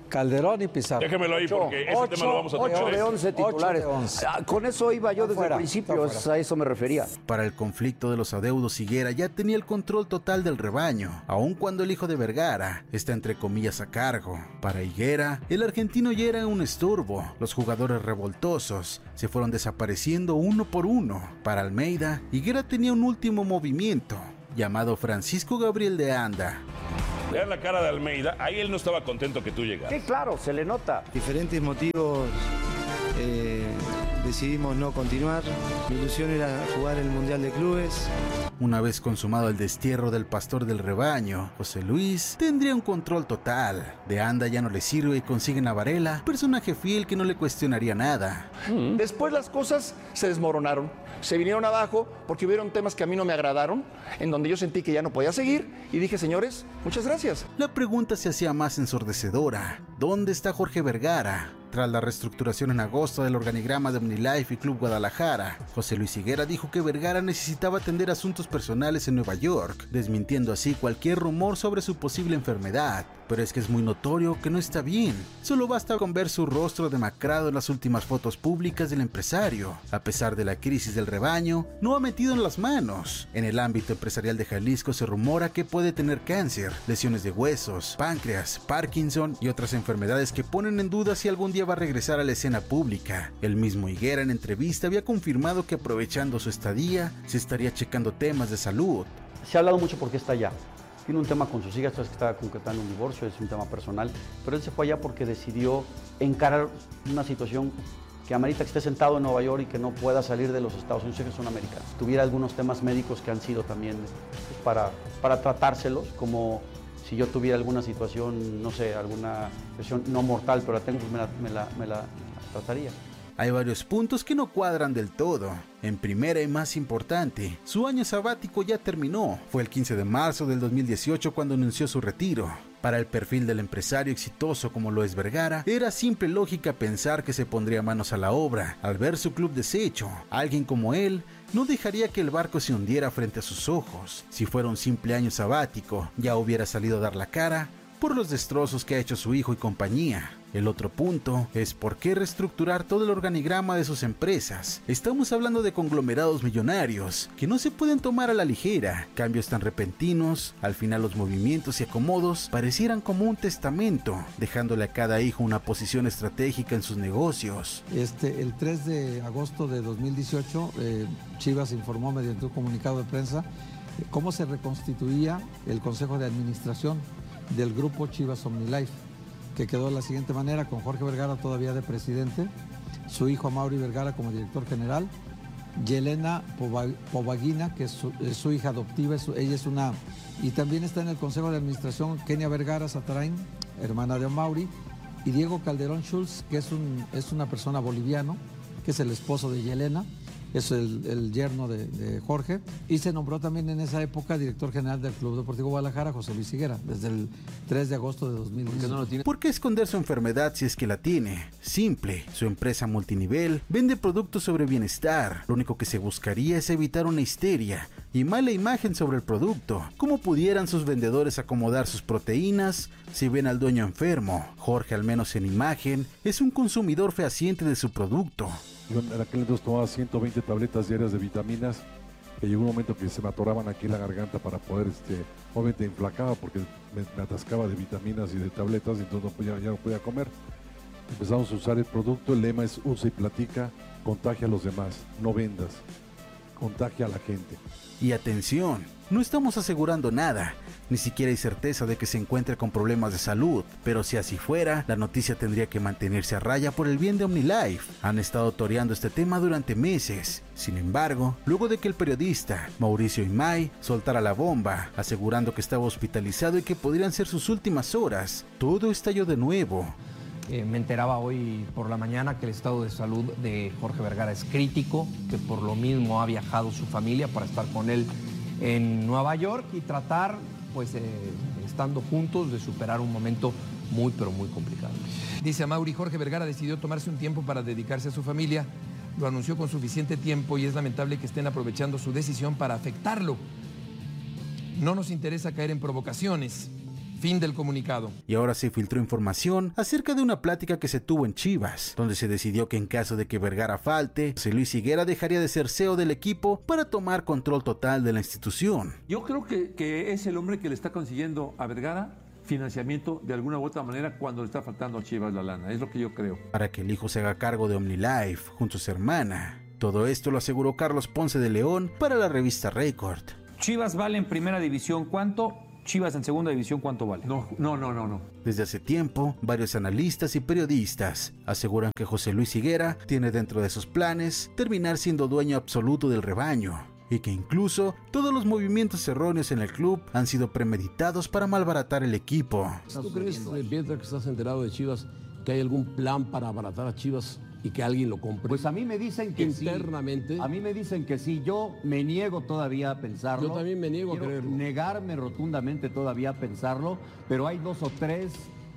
Calderón y Pizarro. Déjemelo ahí porque ese tema lo vamos a tocar. 8 de 11 titulares. Con eso iba yo desde el principio, a eso me refería. Para el conflicto de los adeudos, Higuera ya tenía el control total del rebaño, aun cuando el hijo de Vergara está entre comillas a cargo. Para Higuera, el argentino ya era un estorbo. Los jugadores revoltosos se fueron desapareciendo uno por uno. Para Almeida, Higuera tenía un último movimiento, llamado Francisco Gabriel de Anda. Vean la cara de Almeida, ahí él no estaba contento que tú llegaras. Sí, claro, se le nota. Diferentes motivos decidimos no continuar. Mi ilusión era jugar el Mundial de Clubes. Una vez consumado el destierro del pastor del rebaño, José Luis tendría un control total. De Anda ya no le sirve y consiguen a Varela, personaje fiel que no le cuestionaría nada. Después las cosas se desmoronaron, se vinieron abajo porque hubieron temas que a mí no me agradaron, en donde yo sentí que ya no podía seguir y dije, señores, muchas gracias. La pregunta se hacía más ensordecedora. ¿Dónde está Jorge Vergara? Tras la reestructuración en agosto del organigrama de OmniLife y Club Guadalajara, José Luis Higuera dijo que Vergara necesitaba atender asuntos personales en Nueva York, desmintiendo así cualquier rumor sobre su posible enfermedad. Pero es que es muy notorio que no está bien. Solo basta con ver su rostro demacrado en las últimas fotos públicas del empresario. A pesar de la crisis del rebaño, no ha metido en las manos. En el ámbito empresarial de Jalisco se rumora que puede tener cáncer, lesiones de huesos, páncreas, Parkinson y otras enfermedades que ponen en duda si algún día va a regresar a la escena pública. El mismo Higuera en entrevista había confirmado que aprovechando su estadía, se estaría checando temas de salud. Se ha hablado mucho porque está allá. Tiene un tema con sus hijas, sabes que estaba concretando un divorcio, es un tema personal, pero él se fue allá porque decidió encarar una situación que amerita que esté sentado en Nueva York y que no pueda salir de los Estados Unidos, que son americanos. Tuviera algunos temas médicos que han sido también para tratárselos, como si yo tuviera alguna situación, no sé, alguna lesión no mortal, pero la tengo, pues me la trataría. Hay varios puntos que no cuadran del todo. En primera y más importante, su año sabático ya terminó. Fue el 15 de marzo del 2018 cuando anunció su retiro. Para el perfil del empresario exitoso como lo es Vergara, era simple lógica pensar que se pondría manos a la obra. Al ver su club deshecho, alguien como él no dejaría que el barco se hundiera frente a sus ojos. Si fuera un simple año sabático, ya hubiera salido a dar la cara por los destrozos que ha hecho su hijo y compañía. El otro punto es por qué reestructurar todo el organigrama de sus empresas. Estamos hablando de conglomerados millonarios que no se pueden tomar a la ligera. Cambios tan repentinos, al final los movimientos y acomodos parecieran como un testamento, dejándole a cada hijo una posición estratégica en sus negocios. El 3 de agosto de 2018, Chivas informó mediante un comunicado de prensa cómo se reconstituía el Consejo de Administración del grupo Chivas OmniLife, que quedó de la siguiente manera, con Jorge Vergara todavía de presidente, su hijo Amaury Vergara como director general, Yelena Povaguina, que es su hija adoptiva, ella es una... Y también está en el Consejo de Administración Kenia Vergara Satarain, hermana de Amaury, y Diego Calderón Schultz, que es una persona boliviano, que es el esposo de Yelena, es el yerno de Jorge, y se nombró también en esa época director general del Club Deportivo Guadalajara, José Luis Higuera, desde el 3 de agosto de 2010. ¿Por qué esconder su enfermedad si es que la tiene? Simple, su empresa multinivel vende productos sobre bienestar. Lo único que se buscaría es evitar una histeria y mala imagen sobre el producto. ¿Cómo pudieran sus vendedores acomodar sus proteínas si ven al dueño enfermo? Jorge, al menos en imagen, es un consumidor fehaciente de su producto. Yo en aquel entonces tomaba 120 tabletas diarias de vitaminas, que llegó un momento que se me atoraban aquí en la garganta para poder, obviamente inflacaba porque me atascaba de vitaminas y de tabletas, y entonces ya no podía comer. Empezamos a usar el producto, el lema es usa y platica, contagia a los demás, no vendas, contagia a la gente. Y atención, no estamos asegurando nada, ni siquiera hay certeza de que se encuentre con problemas de salud, pero si así fuera, la noticia tendría que mantenerse a raya por el bien de OmniLife. Han estado toreando este tema durante meses. Sin embargo, luego de que el periodista Mauricio Imay soltara la bomba, asegurando que estaba hospitalizado y que podrían ser sus últimas horas, todo estalló de nuevo. Me enteraba hoy por la mañana que el estado de salud de Jorge Vergara es crítico, que por lo mismo ha viajado su familia para estar con él en Nueva York y tratar, pues, estando juntos, de superar un momento muy, pero muy complicado. Dice Amaury, Jorge Vergara decidió tomarse un tiempo para dedicarse a su familia. Lo anunció con suficiente tiempo y es lamentable que estén aprovechando su decisión para afectarlo. No nos interesa caer en provocaciones. Fin del comunicado. Y ahora se filtró información acerca de una plática que se tuvo en Chivas, donde se decidió que en caso de que Vergara falte, José Luis Higuera dejaría de ser CEO del equipo para tomar control total de la institución. Yo creo que es el hombre que le está consiguiendo a Vergara financiamiento de alguna u otra manera cuando le está faltando a Chivas la lana, es lo que yo creo. Para que el hijo se haga cargo de OmniLife junto a su hermana. Todo esto lo aseguró Carlos Ponce de León para la revista Record. Chivas vale en primera división, ¿cuánto? Chivas en segunda división, ¿cuánto vale? No. Desde hace tiempo, varios analistas y periodistas aseguran que José Luis Higuera tiene dentro de sus planes terminar siendo dueño absoluto del rebaño y que incluso todos los movimientos erróneos en el club han sido premeditados para malbaratar el equipo. ¿Tú crees, Pietra, que estás enterado de Chivas, que hay algún plan para abaratar a Chivas y que alguien lo compre? Pues a mí me dicen que internamente. Sí. A mí me dicen que sí. Yo me niego todavía a pensarlo. Yo también me niego a creerlo. Negarme rotundamente todavía a pensarlo, pero hay 2 o 3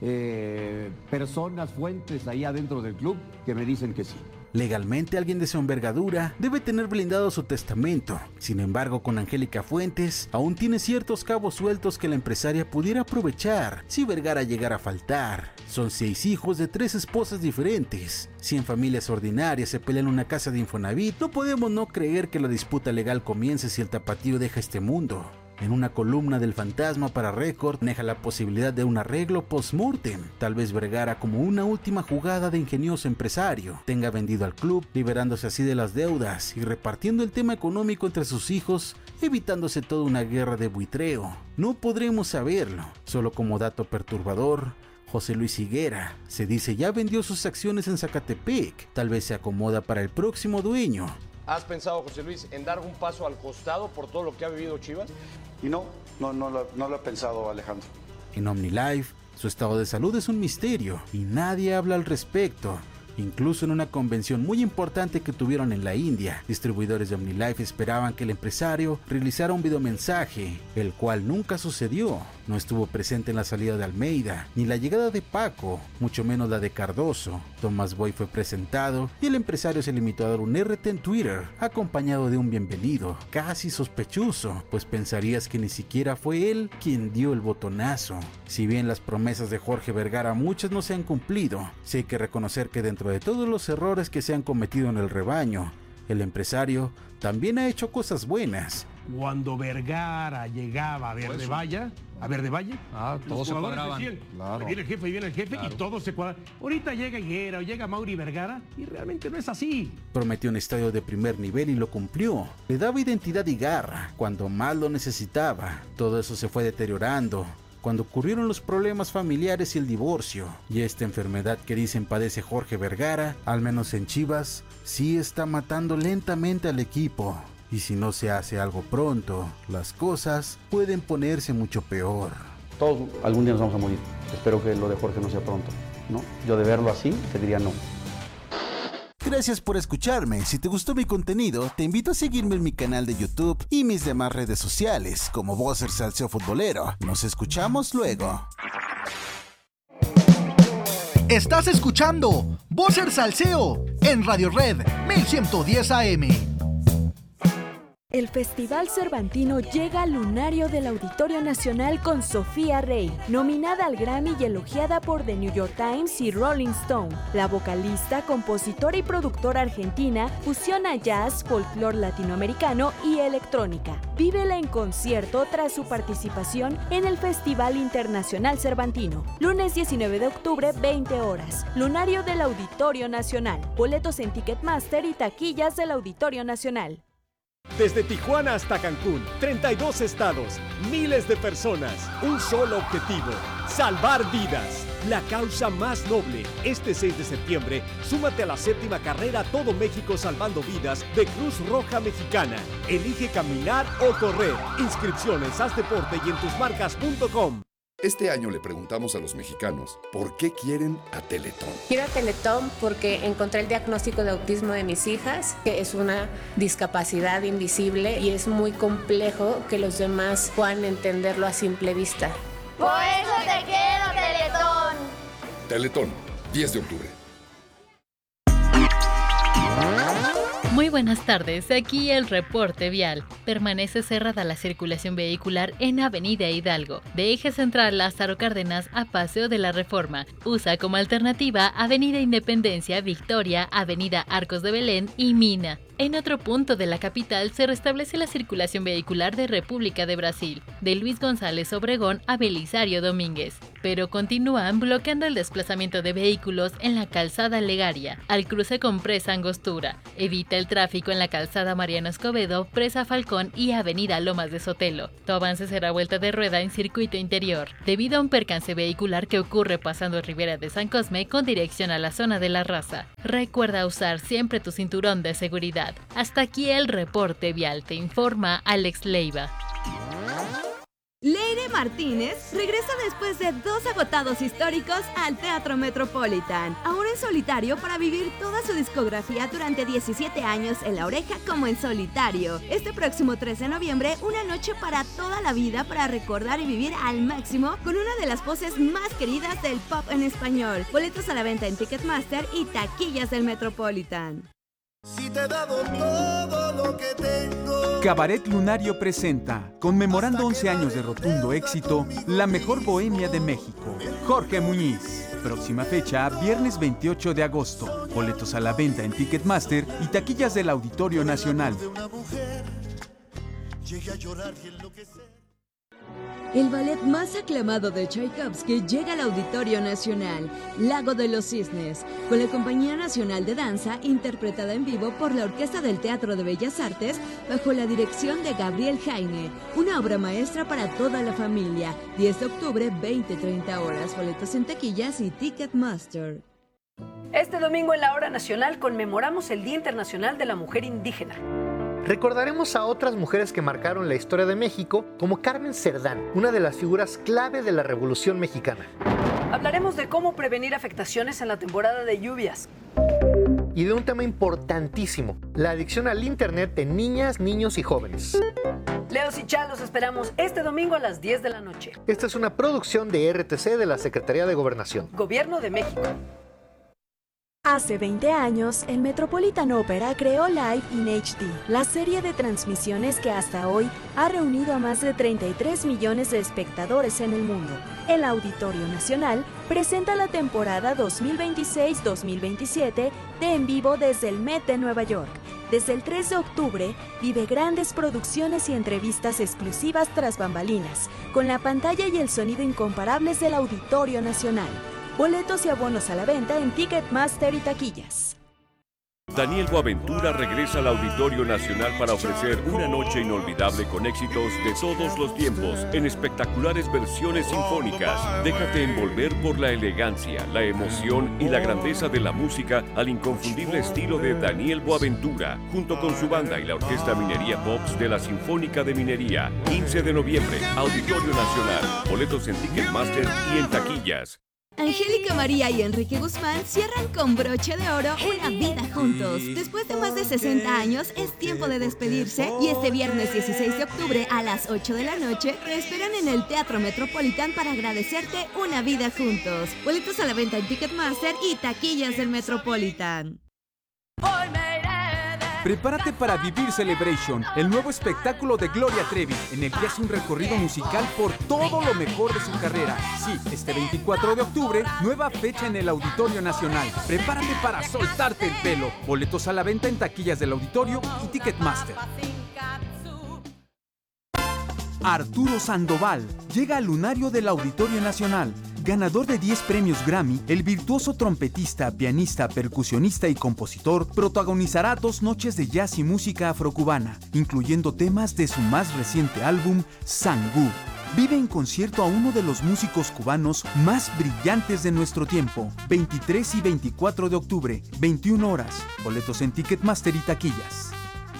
personas, fuentes ahí adentro del club que me dicen que sí. Legalmente, alguien de su envergadura debe tener blindado su testamento. Sin embargo, con Angélica Fuentes, aún tiene ciertos cabos sueltos que la empresaria pudiera aprovechar si Vergara llegara a faltar. Son 6 hijos de 3 esposas diferentes. Si en familias ordinarias se pelea en una casa de Infonavit, no podemos no creer que la disputa legal comience si el tapatío deja este mundo. En una columna del Fantasma para Record, maneja la posibilidad de un arreglo post-mortem. Tal vez Vergara, como una última jugada de ingenioso empresario, tenga vendido al club, liberándose así de las deudas y repartiendo el tema económico entre sus hijos, evitándose toda una guerra de buitreo. No podremos saberlo. Solo como dato perturbador, José Luis Higuera, se dice, ya vendió sus acciones en Zacatepec. Tal vez se acomoda para el próximo dueño. ¿Has pensado, José Luis, en dar un paso al costado por todo lo que ha vivido Chivas? Y no lo he pensado, Alejandro. En OmniLife, su estado de salud es un misterio y nadie habla al respecto. Incluso en una convención muy importante que tuvieron en la India, distribuidores de OmniLife esperaban que el empresario realizara un videomensaje, el cual nunca sucedió. No estuvo presente en la salida de Almeida, ni la llegada de Paco, mucho menos la de Cardoso. Tomás Boy fue presentado y el empresario se limitó a dar un RT en Twitter, acompañado de un bienvenido, casi sospechoso, pues pensarías que ni siquiera fue él quien dio el botonazo. Si bien las promesas de Jorge Vergara muchas no se han cumplido, sí hay que reconocer que dentro de todos los errores que se han cometido en el rebaño, el empresario también ha hecho cosas buenas. Cuando Vergara llegaba a Verde Valle, todos se cuadraban. Claro. Viene el jefe claro. Y todos se cuadran. Ahorita llega Higuera o llega Mauri Vergara y realmente no es así. Prometió un estadio de primer nivel y lo cumplió. Le daba identidad y garra cuando más lo necesitaba. Todo eso se fue deteriorando cuando ocurrieron los problemas familiares y el divorcio. Y esta enfermedad que dicen padece Jorge Vergara, al menos en Chivas, sí está matando lentamente al equipo. Y si no se hace algo pronto, las cosas pueden ponerse mucho peor. Todos algún día nos vamos a morir. Espero que lo de Jorge no sea pronto, ¿no? Yo de verlo así, te diría no. Gracias por escucharme. Si te gustó mi contenido, te invito a seguirme en mi canal de YouTube y mis demás redes sociales, como Boser Salseo Futbolero. Nos escuchamos luego. Estás escuchando Boser Salseo en Radio Red 1110 AM. El Festival Cervantino llega al lunario del Auditorio Nacional con Sofía Rey, nominada al Grammy y elogiada por The New York Times y Rolling Stone. La vocalista, compositora y productora argentina fusiona jazz, folclore latinoamericano y electrónica. Vívela en concierto tras su participación en el Festival Internacional Cervantino. Lunes 19 de octubre, 20 horas. Lunario del Auditorio Nacional. Boletos en Ticketmaster y taquillas del Auditorio Nacional. Desde Tijuana hasta Cancún, 32 estados, miles de personas, un solo objetivo, salvar vidas. La causa más noble. Este 6 de septiembre, súmate a la 7ª carrera Todo México Salvando Vidas de Cruz Roja Mexicana. Elige caminar o correr. Inscripciones, haz deporte y en tusmarcas.com. Este año le preguntamos a los mexicanos por qué quieren a Teletón. Quiero a Teletón porque encontré el diagnóstico de autismo de mis hijas, que es una discapacidad invisible y es muy complejo que los demás puedan entenderlo a simple vista. Por eso te quiero, Teletón. Teletón, 10 de octubre. Muy buenas tardes, aquí el reporte vial. permanece cerrada la circulación vehicular en Avenida Hidalgo, de Eje Central Lázaro Cárdenas a Paseo de la Reforma. Usa como alternativa Avenida Independencia, Victoria, Avenida Arcos de Belén y Mina. En otro punto de la capital se restablece la circulación vehicular de República de Brasil, de Luis González Obregón a Belisario Domínguez, pero continúan bloqueando el desplazamiento de vehículos en la calzada Legaria, al cruce con Presa Angostura. Evita el tráfico en la calzada Mariano Escobedo, Presa Falcón y Avenida Lomas de Sotelo. Tu avance será vuelta de rueda en circuito interior, debido a un percance vehicular que ocurre pasando Ribera de San Cosme con dirección a la zona de La Raza. Recuerda usar siempre tu cinturón de seguridad. Hasta aquí el reporte vial, te informa Alex Leiva. Leire Martínez regresa después de 2 agotados históricos al Teatro Metropolitan, ahora en solitario para vivir toda su discografía durante 17 años en La Oreja como en solitario. Este próximo 3 de noviembre, una noche para toda la vida para recordar y vivir al máximo con una de las voces más queridas del pop en español. Boletos a la venta en Ticketmaster y taquillas del Metropolitan. Si te he dado todo lo que tengo. Cabaret Lunario presenta, conmemorando 11 años de rotundo éxito, la mejor bohemia de México. Jorge Muñiz. Próxima fecha, viernes 28 de agosto. Boletos a la venta en Ticketmaster y taquillas del Auditorio Nacional. El ballet más aclamado de Tchaikovsky llega al Auditorio Nacional, Lago de los Cisnes, con la Compañía Nacional de Danza, interpretada en vivo por la Orquesta del Teatro de Bellas Artes, bajo la dirección de Gabriel Jaime. Una obra maestra para toda la familia. 10 de octubre, 20-30 horas. Boletos en taquillas y Ticketmaster. Este domingo en la Hora Nacional conmemoramos el Día Internacional de la Mujer Indígena. Recordaremos a otras mujeres que marcaron la historia de México, como Carmen Cerdán, una de las figuras clave de la Revolución Mexicana. Hablaremos de cómo prevenir afectaciones en la temporada de lluvias. Y de un tema importantísimo, la adicción al Internet en niñas, niños y jóvenes. Leos y Chá, los esperamos este domingo a las 10 de la noche. Esta es una producción de RTC de la Secretaría de Gobernación. Gobierno de México. Hace 20 años, el Metropolitan Opera creó Live in HD, la serie de transmisiones que hasta hoy ha reunido a más de 33 millones de espectadores en el mundo. El Auditorio Nacional presenta la temporada 2026-2027 de En Vivo desde el Met de Nueva York. Desde el 3 de octubre, vive grandes producciones y entrevistas exclusivas tras bambalinas, con la pantalla y el sonido incomparables del Auditorio Nacional. Boletos y abonos a la venta en Ticketmaster y taquillas. Daniel Boaventura regresa al Auditorio Nacional para ofrecer una noche inolvidable con éxitos de todos los tiempos en espectaculares versiones sinfónicas. Déjate envolver por la elegancia, la emoción y la grandeza de la música al inconfundible estilo de Daniel Boaventura, junto con su banda y la Orquesta Minería Pops de la Sinfónica de Minería. 15 de noviembre, Auditorio Nacional. Boletos en Ticketmaster y en taquillas. Angélica María y Enrique Guzmán cierran con broche de oro una vida juntos. Después de más de 60 años, es tiempo de despedirse y este viernes 16 de octubre a las 8 de la noche te esperan en el Teatro Metropolitan para agradecerte una vida juntos. Boletos a la venta en Ticketmaster y taquillas del Metropolitan. Prepárate para vivir Celebration, el nuevo espectáculo de Gloria Trevi, en el que hace un recorrido musical por todo lo mejor de su carrera. Sí, este 24 de octubre, nueva fecha en el Auditorio Nacional. Prepárate para soltarte el pelo. Boletos a la venta en taquillas del Auditorio y Ticketmaster. Arturo Sandoval llega al lunario del Auditorio Nacional. Ganador de 10 premios Grammy, el virtuoso trompetista, pianista, percusionista y compositor protagonizará 2 noches de jazz y música afrocubana, incluyendo temas de su más reciente álbum, Sangú. Vive en concierto a uno de los músicos cubanos más brillantes de nuestro tiempo, 23 y 24 de octubre, 21 horas. Boletos en Ticketmaster y taquillas.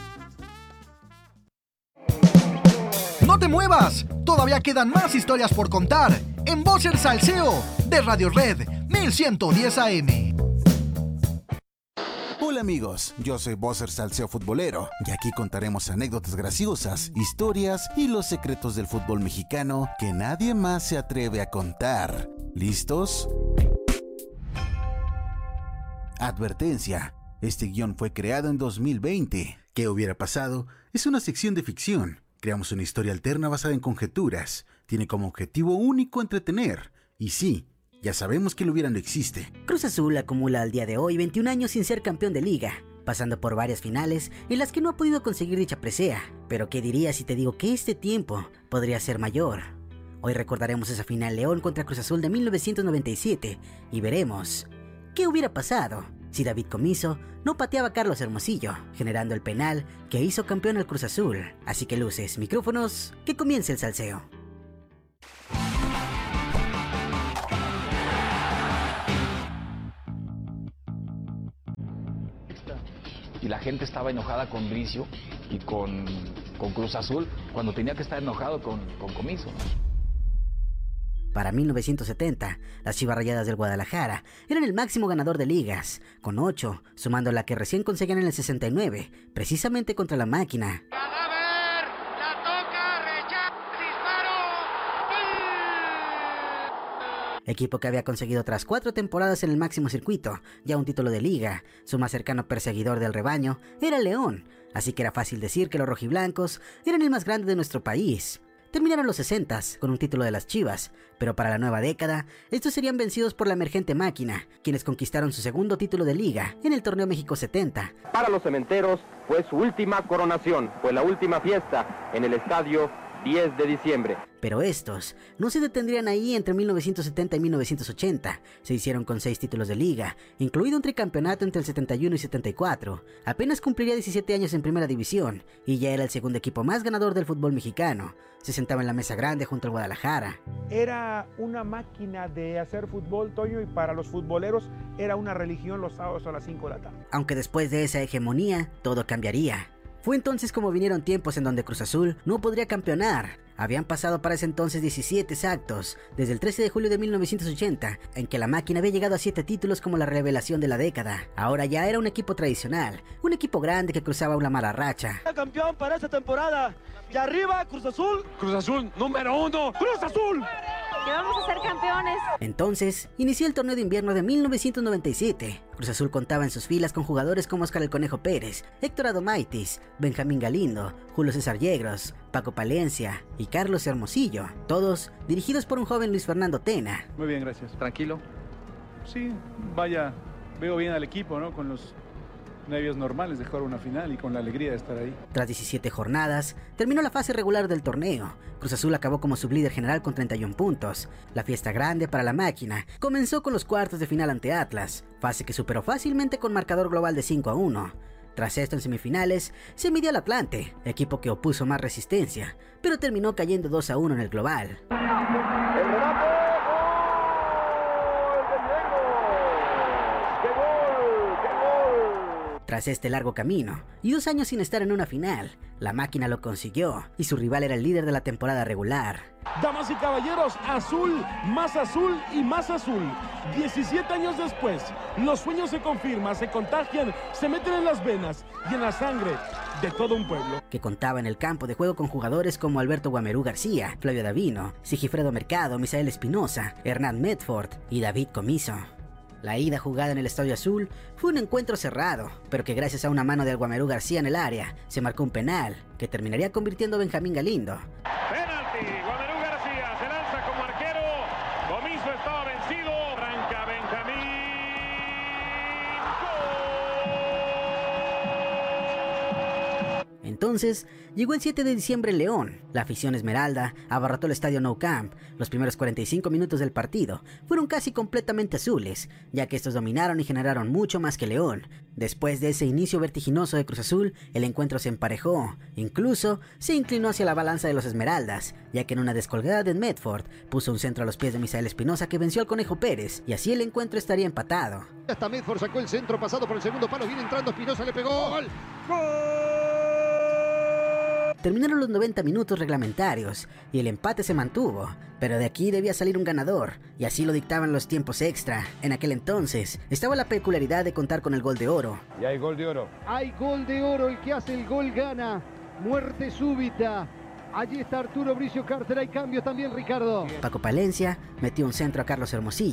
¡No te muevas! Todavía quedan más historias por contar en Voz el Salseo de Radio Red 1110 AM. Hola amigos, yo soy Bosser Salseo Futbolero y aquí contaremos anécdotas graciosas, historias y los secretos del fútbol mexicano que nadie más se atreve a contar. ¿Listos? Advertencia, este guión fue creado en 2020. ¿Qué hubiera pasado? Es una sección de ficción. Creamos una historia alterna basada en conjeturas. Tiene como objetivo único entretener. Y sí, ya sabemos que lo hubiera no existe. Cruz Azul acumula al día de hoy 21 años sin ser campeón de liga, pasando por varias finales en las que no ha podido conseguir dicha presea. Pero ¿qué dirías si te digo que este tiempo podría ser mayor? Hoy recordaremos esa final León contra Cruz Azul de 1997 y veremos qué hubiera pasado si David Comiso no pateaba a Carlos Hermosillo, generando el penal que hizo campeón al Cruz Azul. Así que luces, micrófonos, que comience el salseo. Y la gente estaba enojada con Bricio y con Cruz Azul, cuando tenía que estar enojado con Comiso. Para 1970, las Chivas Rayadas del Guadalajara eran el máximo ganador de ligas, con 8, sumando la que recién conseguían en el 69, precisamente contra la Máquina. Equipo que había conseguido tras 4 temporadas en el máximo circuito, ya un título de liga. Su más cercano perseguidor del rebaño era León, así que era fácil decir que los rojiblancos eran el más grande de nuestro país. Terminaron los 60s con un título de las Chivas, pero para la nueva década, estos serían vencidos por la emergente Máquina, quienes conquistaron su segundo título de liga en el Torneo México 70. Para los cementeros fue su última coronación, fue la última fiesta en el estadio 10 de diciembre. Pero estos no se detendrían ahí. Entre 1970 y 1980. Se hicieron con 6 títulos de liga, incluido un tricampeonato entre el 71 y 74. Apenas cumpliría 17 años en primera división y ya era el segundo equipo más ganador del fútbol mexicano. Se sentaba en la mesa grande junto al Guadalajara. Era una máquina de hacer fútbol, Toño, y para los futboleros era una religión los sábados a las 5 de la tarde. Aunque después de esa hegemonía, todo cambiaría. Fue entonces como vinieron tiempos en donde Cruz Azul no podría campeonar. Habían pasado para ese entonces 17 exactos, desde el 13 de julio de 1980, en que la Máquina había llegado a 7 títulos como la revelación de la década. Ahora ya era un equipo tradicional, un equipo grande que cruzaba una mala racha. Campeón para esta temporada. Y arriba, Cruz Azul. Cruz Azul, número 1. ¡Cruz Azul! Que vamos a ser campeones. Entonces, inició el torneo de invierno de 1997. Cruz Azul contaba en sus filas con jugadores como Óscar el Conejo Pérez, Héctor Adomaitis, Benjamín Galindo, Julio César Yegros, Paco Palencia y Carlos Hermosillo, todos dirigidos por un joven Luis Fernando Tena. Muy bien, gracias. ¿Tranquilo? Sí, vaya, veo bien al equipo, ¿no? Con los nervios normales de jugar una final y con la alegría de estar ahí. Tras 17 jornadas, terminó la fase regular del torneo. Cruz Azul acabó como sublíder general con 31 puntos. La fiesta grande para la Máquina comenzó con los cuartos de final ante Atlas, fase que superó fácilmente con marcador global de 5-1. Tras esto, en semifinales, se midió al Atlante, equipo que opuso más resistencia, pero terminó cayendo 2-1 en el global. Tras este largo camino y 2 años sin estar en una final, la Máquina lo consiguió y su rival era el líder de la temporada regular. Damas y caballeros, azul y más azul. 17 años después, los sueños se confirman, se contagian, se meten en las venas y en la sangre de todo un pueblo. Que contaba en el campo de juego con jugadores como Alberto Guamerú García, Flavio Davino, Sigifredo Mercado, Misael Espinosa, Hernán Medford y David Comiso. La ida jugada en el Estadio Azul fue un encuentro cerrado, pero que gracias a una mano de Guamerú García en el área, se marcó un penal que terminaría convirtiendo a Benjamín Galindo. Penalti, Guamerú García se lanza como arquero, Comiso estaba vencido, arranca Benjamín. Entonces, llegó el 7 de diciembre en León. La afición esmeralda abarrotó el estadio Nou Camp. Los primeros 45 minutos del partido fueron casi completamente azules, ya que estos dominaron y generaron mucho más que León. Después de ese inicio vertiginoso de Cruz Azul, el encuentro se emparejó. Incluso se inclinó hacia la balanza de los esmeraldas, ya que en una descolgada de Medford puso un centro a los pies de Misael Espinosa que venció al Conejo Pérez, y así el encuentro estaría empatado. Hasta Medford sacó el centro pasado por el segundo palo, viene entrando Espinosa, le pegó. ¡Gol! ¡Gol! Terminaron los 90 minutos reglamentarios y el empate se mantuvo, pero de aquí debía salir un ganador, y así lo dictaban los tiempos extra. En aquel entonces estaba la peculiaridad de contar con el gol de oro. Y hay gol de oro. Hay gol de oro, el que hace el gol gana. Muerte súbita. Allí está Arturo Bricio Carter, hay cambio también, Ricardo. Paco Palencia metió un centro a Carlos Hermosillo,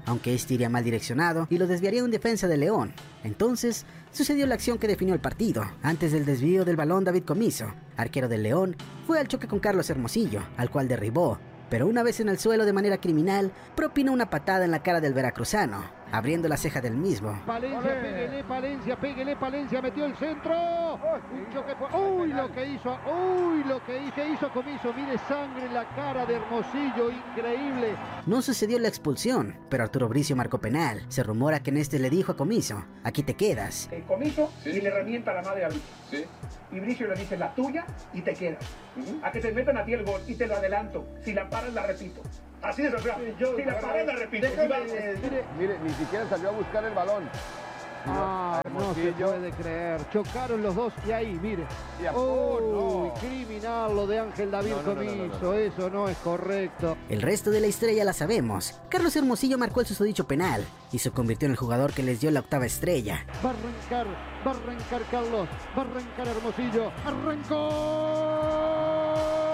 aunque este iría mal direccionado y lo desviaría un defensa de León. Entonces, sucedió la acción que definió el partido. Antes del desvío del balón, David Comiso, arquero del León, fue al choque con Carlos Hermosillo, al cual derribó, pero una vez en el suelo de manera criminal, propinó una patada en la cara del veracruzano, abriendo la ceja del mismo. Péguele, Palencia, metió el centro. Un choque uy, lo que hizo Comiso. Mire, sangre en la cara de Hermosillo, increíble. No sucedió la expulsión, pero Arturo Bricio marcó penal. Se rumora que en este le dijo a Comiso, aquí te quedas. Comiso y le revienta la madre a Bricio. Sí. Y Bricio le dice, la tuya y te quedas. A que te metan a ti el gol y te lo adelanto. Si la paras, la repito. Así de verdad. Si la paras, la repito. Mire, ni siquiera salió a buscar el balón. No se puede creer. Chocaron los dos y ahí, mire. Criminal lo de Ángel David Comiso. Eso no es correcto. El resto de la historia ya la sabemos. Carlos Hermosillo marcó el susodicho penal y se convirtió en el jugador que les dio la octava estrella. Va a arrancar Carlos, va a arrancar Hermosillo. ¡Arrancó!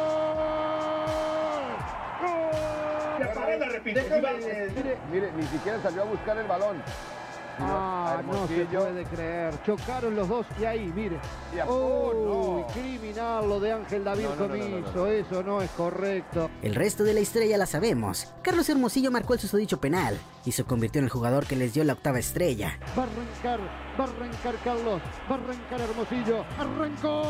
Mire, ni siquiera salió a buscar el balón. No se puede creer. Chocaron los dos y ahí, mire. Criminal lo de Ángel David Comiso. Eso no es correcto. El resto de la historia ya la sabemos. Carlos Hermosillo marcó el susodicho penal y se convirtió en el jugador que les dio la octava estrella. Va a arrancar Carlos, va a arrancar Hermosillo. ¡Arrancó!